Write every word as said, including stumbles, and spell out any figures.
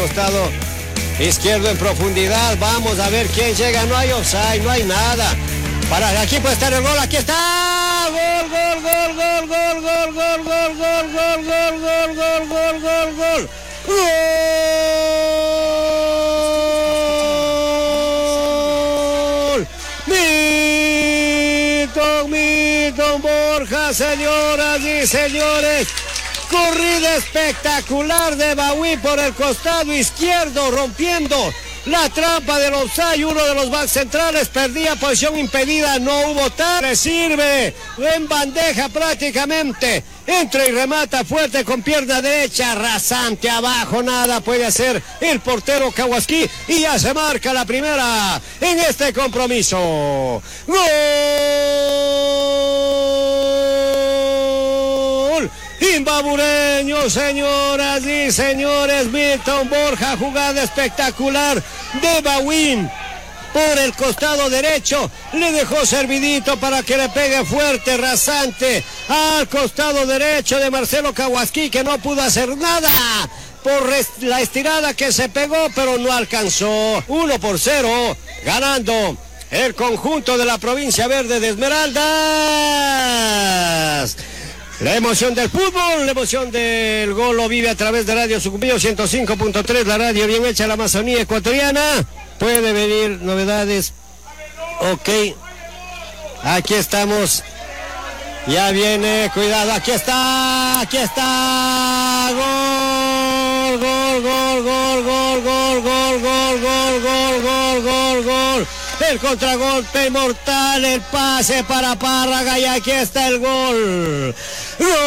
costado izquierdo en profundidad. Vamos a ver quién llega. No hay offside, no hay nada. Para aquí puede estar el gol. Aquí está. Gol, gol, gol, gol, gol, gol, gol, gol, gol, gol, gol, gol, gol, gol, gol, gol. ¡Gol! Milton, Milton Borja, señoras y señores. Corrida espectacular de Bawi por el costado izquierdo, rompiendo la trampa del offside. Uno de los backs centrales perdía posición impedida, no hubo tal. Le sirve en bandeja prácticamente. Entra y remata fuerte con pierna derecha, rasante abajo, nada puede hacer el portero Kawaski y ya se marca la primera en este compromiso. ¡Gol! Imbabureño, señoras y señores. Milton Borja, jugada espectacular de Bawi por el costado derecho, le dejó servidito para que le pegue fuerte, rasante al costado derecho de Marcelo Kawaski, que no pudo hacer nada por la estirada que se pegó, pero no alcanzó. Uno por cero, ganando el conjunto de la provincia verde de Esmeraldas. La emoción del fútbol, la emoción del gol lo vive a través de Radio Sucumbío ciento cinco punto tres, la radio bien hecha, la Amazonía ecuatoriana. Puede venir novedades. Ok, aquí estamos. Ya viene, cuidado, aquí está, aquí está. Gol, gol, gol, gol, gol, gol, gol, gol, gol, gol, gol, gol, gol. El contragolpe mortal, el pase para Párraga y aquí está el gol. ¡Gol!